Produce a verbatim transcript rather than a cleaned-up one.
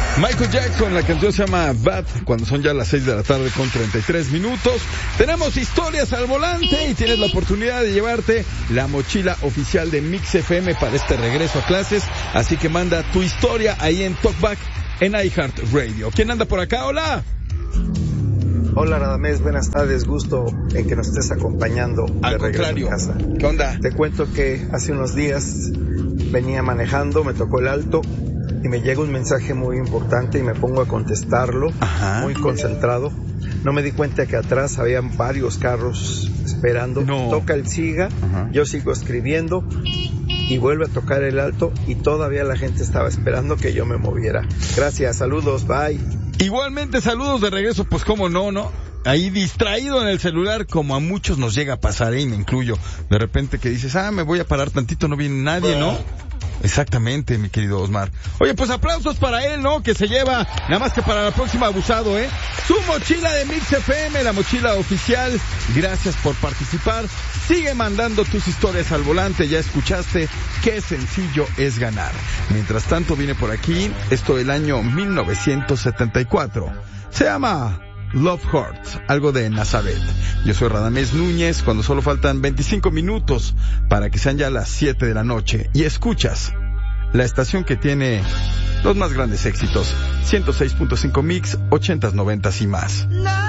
Michael Jackson, la canción se llama Bad, cuando son ya las seis de la tarde con treinta y tres minutos. Tenemos historias al volante y tienes la oportunidad de llevarte la mochila oficial de Mix F M para este regreso a clases. Así que manda tu historia ahí en Talkback en iHeartRadio. ¿Quién anda por acá? ¡Hola! Hola Radamés, buenas tardes, gusto en que nos estés acompañando Al de regreso contrario. a casa. ¿Qué onda? Te cuento que hace unos días venía manejando, me tocó el alto y me llega un mensaje muy importante y me pongo a contestarlo. Ajá. Muy concentrado. No me di cuenta que atrás habían varios carros esperando. No. Toca el siga, Ajá. yo sigo escribiendo y vuelve a tocar el alto y todavía la gente estaba esperando que yo me moviera. Gracias, saludos, bye. Igualmente, saludos de regreso, pues cómo no, ¿no? Ahí distraído en el celular, como a muchos nos llega a pasar, ¿eh? Y me incluyo. De repente que dices, ah, me voy a parar tantito, no viene nadie, ¿no? Exactamente, mi querido Osmar. Oye, pues aplausos para él, ¿no? Que se lleva, nada más que para la próxima abusado, ¿eh? Su mochila de Mix F M, la mochila oficial. Gracias por participar. Sigue mandando tus historias al volante. Ya escuchaste qué sencillo es ganar. Mientras tanto, viene por aquí esto del año mil novecientos setenta y cuatro. Se llama Love Hurts, algo de Nazaret. Yo soy Radamés Núñez, cuando solo faltan veinticinco minutos para que sean ya las siete de la noche. Y escuchas la estación que tiene los más grandes éxitos. ciento seis punto cinco Mix, ochentas, noventas y más.